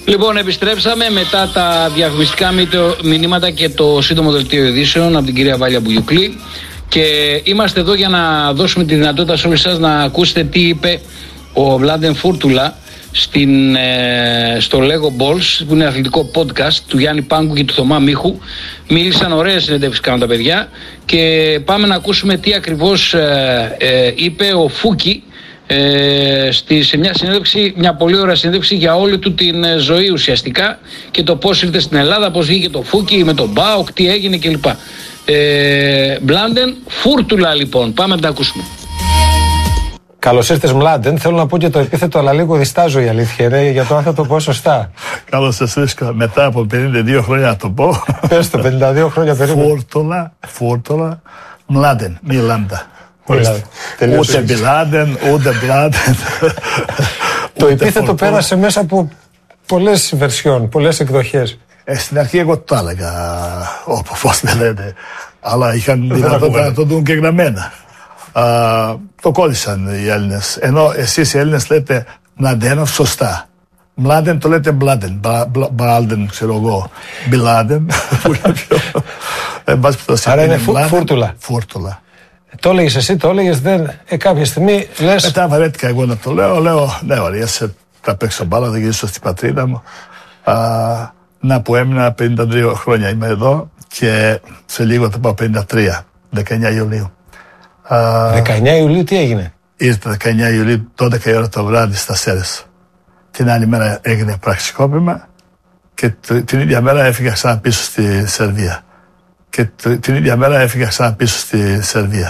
Λοιπόν, επιστρέψαμε μετά τα διαφημιστικά μηνύματα και το σύντομο δελτίο ειδήσεων από την κυρία Βάλια Μπουγιουκλή. Και είμαστε εδώ για να δώσουμε τη δυνατότητα σε όλους εσάς να ακούσετε τι είπε ο Βλάντεν Φούρτουλα στο Lego Balls, που είναι αθλητικό podcast του Γιάννη Πάγκου και του Θωμά Μίχου. Μίλησαν ωραίες συνέντευξεις, κάνουν τα παιδιά, και πάμε να ακούσουμε τι ακριβώς είπε ο Φούκι σε μια συνέντευξη, μια πολύ ωραία συνέντευξη για όλη του την ζωή ουσιαστικά, και το πώς ήρθε στην Ελλάδα, πώς βγήκε το Φούκι με τον ΠΑΟΚ, τι έγινε κλπ. Βλάντεν Φούρτουλα, λοιπόν, πάμε να τα ακούσουμε. Καλώς ήρθες, Μλάντεν. Θέλω να πω και το επίθετο, αλλά λίγο διστάζω, η αλήθεια, ρε, για το αν θα το πω σωστά. Καλώς σας βρίσκω μετά από 52 χρόνια να το πω. Πες το, 52 χρόνια περίπου. Φούρτουλα, Μλάντεν, μη λάμδα. Ούτε Μπιλάντεν, ούτε Μπλάντεν. Το επίθετο πέρασε μέσα από πολλές βερσιόν, πολλές εκδοχές. Στην αρχή εγώ το έλεγα, όπως με λένε, αλλά είχαν δυνατότητα να το δουν και γραμμένα. Το κόλλησαν οι Έλληνες. Ενώ εσείς οι Έλληνες λέτε Μλαντένο σωστά. Μλάντεν το λέτε Μπλάντεν. Μπάλντεν, ξέρω εγώ. Μπιλάντεν. Άρα είναι Φούρτουλα. Φούρτουλα. Το έλεγες εσύ, το έλεγες, κάποια στιγμή λες. Μετά βαρέθηκα εγώ να το λέω, ναι, ωραία, θα παίξω μπάλα, θα γυρίσω στην πατρίδα μου. Να που έμεινα 52 χρόνια είμαι εδώ και σε λίγο θα πάω 53, 19 Ιουλίου. 19 Ιουλίου τι έγινε? Ήρθε 19 Ιουλίου, 12 η ώρα το βράδυ στα Σέρες. Την άλλη μέρα έγινε πραξικόπημα και την ίδια μέρα έφυγα ξανά πίσω στη Σερβία.